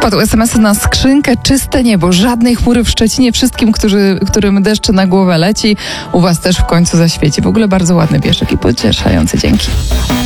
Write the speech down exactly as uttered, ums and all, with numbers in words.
Padły es em esy na skrzynkę, czyste niebo, żadnej chmury w Szczecinie. Wszystkim, którzy, którym deszcz na głowę leci, u was też w końcu zaświeci. W ogóle bardzo ładny wieszek i pocieszający. Dzięki.